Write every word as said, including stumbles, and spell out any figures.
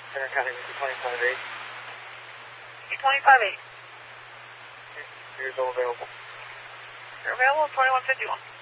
Center County twenty-five eight. twenty-five eight. Here's all available. You're available, twenty-one fifty-one.